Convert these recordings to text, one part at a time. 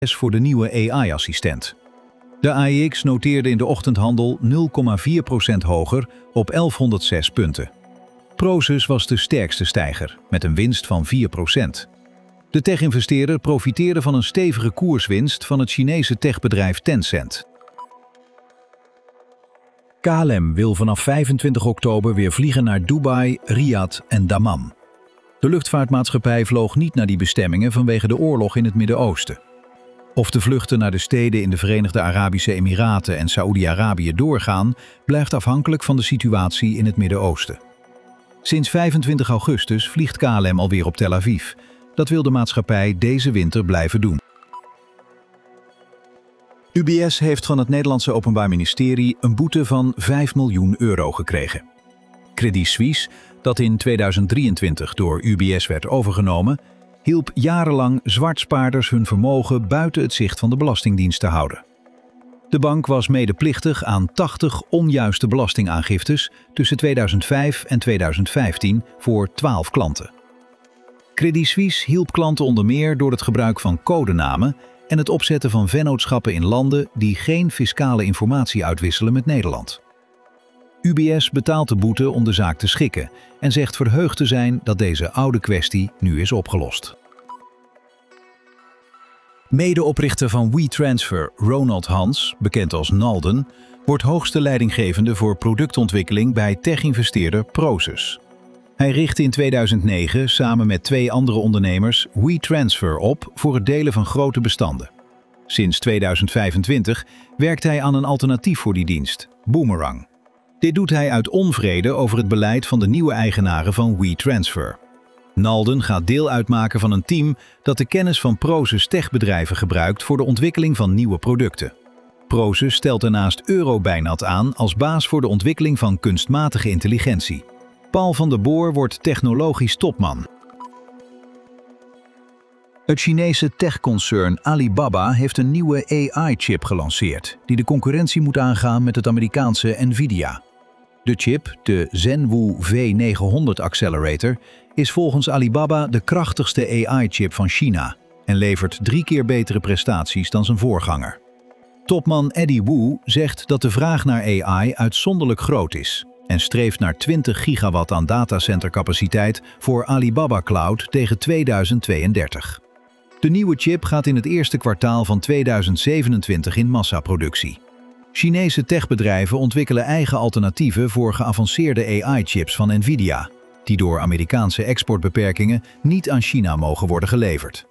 voor de nieuwe AI-assistent. De AEX noteerde in de ochtendhandel 0,4% hoger op 1106 punten. Prosus was de sterkste stijger, met een winst van 4%. De tech-investeerder profiteerde van een stevige koerswinst van het Chinese techbedrijf Tencent. KLM wil vanaf 25 oktober weer vliegen naar Dubai, Riyadh en Dammam. De luchtvaartmaatschappij vloog niet naar die bestemmingen vanwege de oorlog in het Midden-Oosten. Of de vluchten naar de steden in de Verenigde Arabische Emiraten en Saoedi-Arabië doorgaan, blijft afhankelijk van de situatie in het Midden-Oosten. Sinds 25 augustus vliegt KLM alweer op Tel Aviv. Dat wil de maatschappij deze winter blijven doen. UBS heeft van het Nederlandse Openbaar Ministerie een boete van 5 miljoen euro gekregen. Credit Suisse, dat in 2023 door UBS werd overgenomen, hielp jarenlang zwartspaarders hun vermogen buiten het zicht van de Belastingdienst te houden. De bank was medeplichtig aan 80 onjuiste belastingaangiftes tussen 2005 en 2015 voor 12 klanten. Credit Suisse hielp klanten onder meer door het gebruik van codenamen en het opzetten van vennootschappen in landen die geen fiscale informatie uitwisselen met Nederland. UBS betaalt de boete om de zaak te schikken en zegt verheugd te zijn dat deze oude kwestie nu is opgelost. Medeoprichter van WeTransfer, Ronald Hans, bekend als Nalden, wordt hoogste leidinggevende voor productontwikkeling bij tech-investeerder Prosus. Hij richtte in 2009 samen met 2 andere ondernemers WeTransfer op voor het delen van grote bestanden. Sinds 2025 werkt hij aan een alternatief voor die dienst, Boomerang. Dit doet hij uit onvrede over het beleid van de nieuwe eigenaren van WeTransfer. Nalden gaat deel uitmaken van een team dat de kennis van Prosus techbedrijven gebruikt voor de ontwikkeling van nieuwe producten. Prosus stelt daarnaast Eurobijnat aan als baas voor de ontwikkeling van kunstmatige intelligentie. Paul van der Boer wordt technologisch topman. Het Chinese techconcern Alibaba heeft een nieuwe AI-chip gelanceerd die de concurrentie moet aangaan met het Amerikaanse Nvidia. De chip, de Zhenwu V900 Accelerator, is volgens Alibaba de krachtigste AI-chip van China en levert 3 keer betere prestaties dan zijn voorganger. Topman Eddie Wu zegt dat de vraag naar AI uitzonderlijk groot is en streeft naar 20 gigawatt aan datacentercapaciteit voor Alibaba Cloud tegen 2032. De nieuwe chip gaat in het eerste kwartaal van 2027 in massaproductie. Chinese techbedrijven ontwikkelen eigen alternatieven voor geavanceerde AI-chips van Nvidia, die door Amerikaanse exportbeperkingen niet aan China mogen worden geleverd.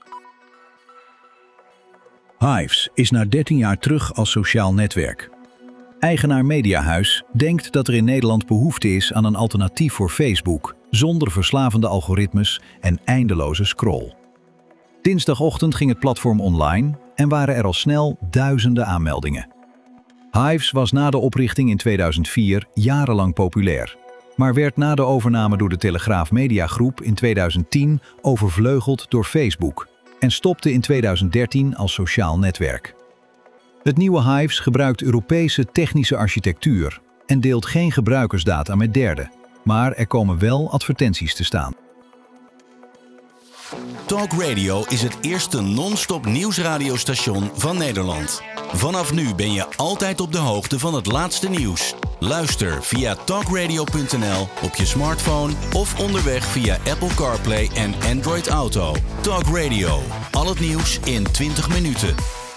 Hives is na 13 jaar terug als sociaal netwerk. Eigenaar Mediahuis denkt dat er in Nederland behoefte is aan een alternatief voor Facebook, zonder verslavende algoritmes en eindeloze scroll. Dinsdagochtend ging het platform online en waren er al snel duizenden aanmeldingen. Hives was na de oprichting in 2004 jarenlang populair, maar werd na de overname door de Telegraaf Mediagroep in 2010 overvleugeld door Facebook en stopte in 2013 als sociaal netwerk. Het nieuwe Hives gebruikt Europese technische architectuur en deelt geen gebruikersdata met derden, maar er komen wel advertenties te staan. Talk Radio is het eerste non-stop nieuwsradiostation van Nederland. Vanaf nu ben je altijd op de hoogte van het laatste nieuws. Luister via talkradio.nl op je smartphone of onderweg via Apple CarPlay en Android Auto. Talk Radio. Al het nieuws in 20 minuten.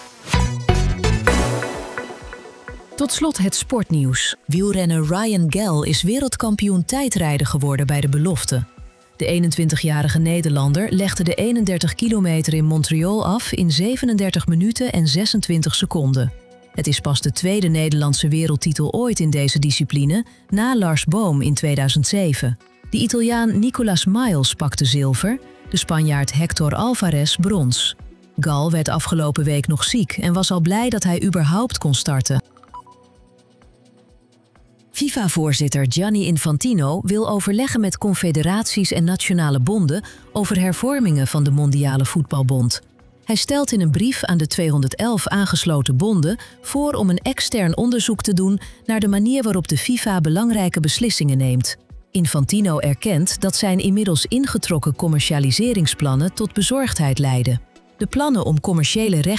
Tot slot het sportnieuws. Wielrenner Ryan Gell is wereldkampioen tijdrijden geworden bij de belofte. De 21-jarige Nederlander legde de 31 kilometer in Montreal af in 37 minuten en 26 seconden. Het is pas de tweede Nederlandse wereldtitel ooit in deze discipline, na Lars Boom in 2007. De Italiaan Nicolas Miles pakte zilver, de Spanjaard Hector Alvarez brons. Gall werd afgelopen week nog ziek en was al blij dat hij überhaupt kon starten. FIFA-voorzitter Gianni Infantino wil overleggen met confederaties en nationale bonden over hervormingen van de Mondiale Voetbalbond. Hij stelt in een brief aan de 211 aangesloten bonden voor om een extern onderzoek te doen naar de manier waarop de FIFA belangrijke beslissingen neemt. Infantino erkent dat zijn inmiddels ingetrokken commercialiseringsplannen tot bezorgdheid leiden. De plannen om commerciële